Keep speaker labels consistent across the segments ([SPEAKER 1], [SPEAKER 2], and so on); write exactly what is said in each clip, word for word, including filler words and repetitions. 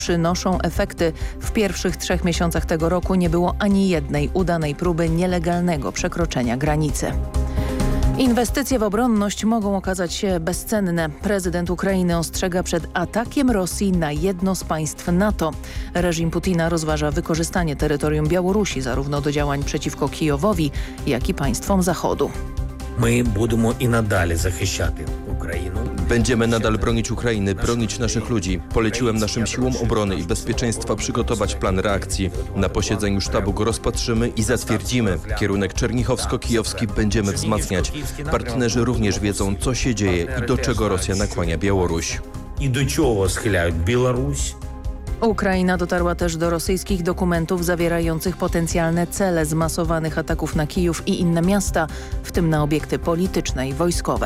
[SPEAKER 1] przynoszą efekty. W pierwszych trzech miesiącach tego roku nie było ani jednej udanej próby nielegalnego przekroczenia granicy. Inwestycje w obronność mogą okazać się bezcenne. Prezydent Ukrainy ostrzega przed atakiem Rosji na jedno z państw NATO. Reżim Putina rozważa wykorzystanie terytorium Białorusi zarówno do działań przeciwko Kijowowi, jak i państwom Zachodu.
[SPEAKER 2] My będziemy i nadal захищати Україну.
[SPEAKER 3] Będziemy nadal bronić Ukrainy, bronić naszych ludzi. Poleciłem naszym siłom obrony i bezpieczeństwa przygotować plan reakcji. Na posiedzeniu sztabu go rozpatrzymy i zatwierdzimy. Kierunek czernichowsko-kijowski będziemy wzmacniać. Partnerzy również wiedzą, co się dzieje i do czego Rosja nakłania Białoruś.
[SPEAKER 2] I do czego schylają Białoruś?
[SPEAKER 1] Ukraina dotarła też do rosyjskich dokumentów zawierających potencjalne cele zmasowanych ataków na Kijów i inne miasta, w tym na obiekty polityczne i wojskowe.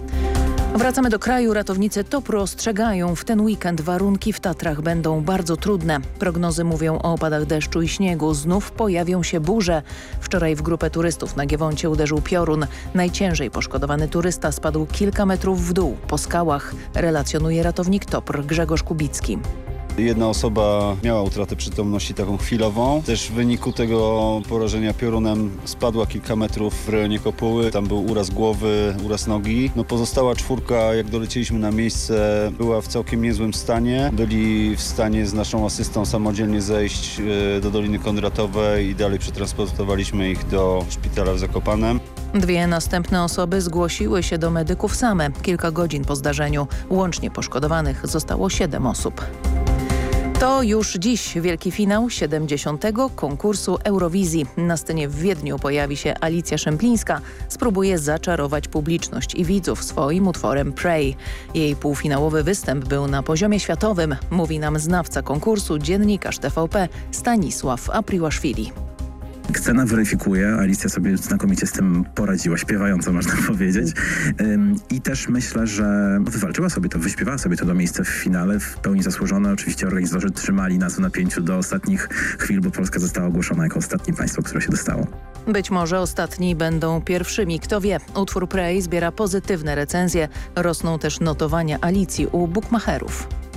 [SPEAKER 1] Wracamy do kraju. Ratownicy Topru ostrzegają, w ten weekend warunki w Tatrach będą bardzo trudne. Prognozy mówią o opadach deszczu i śniegu. Znów pojawią się burze. Wczoraj w grupę turystów na Giewoncie uderzył piorun. Najciężej poszkodowany turysta spadł kilka metrów w dół po skałach, relacjonuje ratownik Topr Grzegorz Kubicki.
[SPEAKER 4] Jedna osoba miała utratę przytomności taką chwilową. Też w wyniku tego porażenia piorunem spadła kilka metrów w rejonie kopuły. Tam był uraz głowy, uraz nogi. No pozostała czwórka, jak dolecieliśmy na miejsce, była w całkiem niezłym stanie. Byli w stanie z naszą asystą samodzielnie zejść do Doliny Kondratowej i dalej przetransportowaliśmy ich do szpitala w Zakopanem.
[SPEAKER 1] Dwie następne osoby zgłosiły się do medyków same. Kilka godzin po zdarzeniu łącznie poszkodowanych zostało siedem osób. To już dziś wielki finał siedemdziesiątego konkursu Eurowizji. Na scenie w Wiedniu pojawi się Alicja Szemplińska. Spróbuje zaczarować publiczność i widzów swoim utworem Pray. Jej półfinałowy występ był na poziomie światowym, mówi nam znawca konkursu, dziennikarz T V P Stanisław Apriłaszwili.
[SPEAKER 5] Scena weryfikuje, Alicja sobie znakomicie z tym poradziła, śpiewająco można powiedzieć. Ym, I też myślę, że wywalczyła sobie to, wyśpiewała sobie to do miejsca w finale, w pełni zasłużone. Oczywiście organizatorzy trzymali nas w napięciu do ostatnich chwil, bo Polska została ogłoszona jako ostatnie państwo, które się dostało.
[SPEAKER 1] Być może ostatni będą pierwszymi, kto wie. Utwór Pray zbiera pozytywne recenzje, rosną też notowania Alicji u bukmacherów.